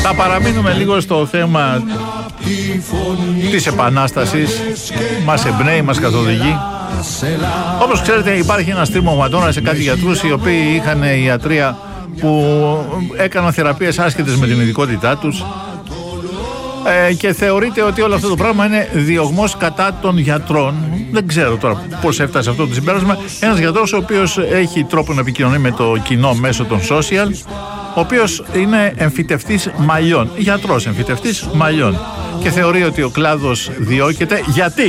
Θα παραμείνουμε λίγο στο θέμα της Επανάστασης. Μας εμπνέει, μας καθοδηγεί. Όπως ξέρετε, υπάρχει ένα στρίμμα οματώνα σε κάτι γιατρούς οι οποίοι είχαν ιατρία που έκαναν θεραπείες άσχετες με την ειδικότητά τους, και θεωρείται ότι όλο αυτό το πράγμα είναι διωγμός κατά των γιατρών. Δεν ξέρω τώρα πώς έφτασε αυτό το συμπέρασμα. Ένας γιατρός ο οποίος έχει τρόπο να επικοινωνεί με το κοινό μέσω των social, ο οποίος είναι εμφυτευτής μαλλιών, γιατρός εμφυτευτής μαλλιών, και θεωρεί ότι ο κλάδος διώκεται.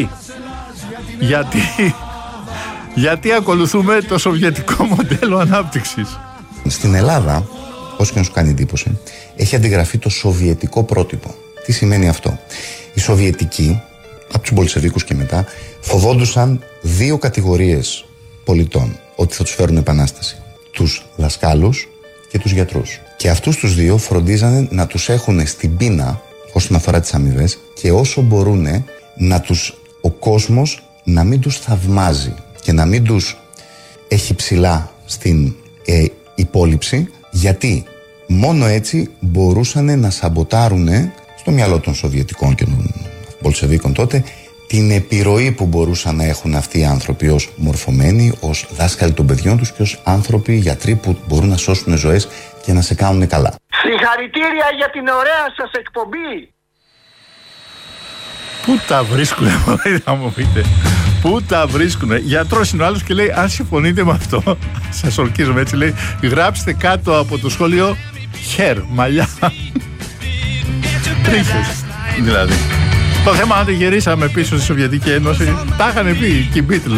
Γιατί ακολουθούμε το σοβιετικό μοντέλο ανάπτυξης. Στην Ελλάδα, όσο και να σου κάνει εντύπωση, έχει αντιγραφεί το σοβιετικό πρότυπο. Τι σημαίνει αυτό? Οι Σοβιετικοί, από τους Μπολσεβίκους και μετά, φοβόντουσαν δύο κατηγορίες πολιτών ότι θα τους φέρουν επανάσταση. Τους δασκάλους και τους γιατρούς. Και αυτούς τους δύο φροντίζανε να τους έχουν στην πείνα όσον αφορά τις αμοιβές, και όσο μπορούν ο κόσμος να μην τους θαυμάζει και να μην τους έχει ψηλά στην υπόλοιψη, γιατί μόνο έτσι μπορούσαν να σαμποτάρουν στο μυαλό των Σοβιετικών και των Μπολσεβίκων τότε την επιρροή που μπορούσαν να έχουν αυτοί οι άνθρωποι ως μορφωμένοι, ως δάσκαλοι των παιδιών τους και ως άνθρωποι, γιατροί που μπορούν να σώσουν ζωές και να σε κάνουν καλά. Συγχαρητήρια για την ωραία σας εκπομπή! Πού τα βρίσκουνε, θα μου πείτε? Πού τα βρίσκουνε? Γιατρός είναι ο άλλος και λέει, αν συμφωνείτε με αυτό, σας ορκίζομαι έτσι, λέει, γράψτε κάτω από το σχόλιο hair, μαλλιά. Τρίχες, δηλαδή. Το θέμα, αν δεν γυρίσαμε πίσω στη Σοβιετική Ένωση, τα είχαν πει και οι Beatles.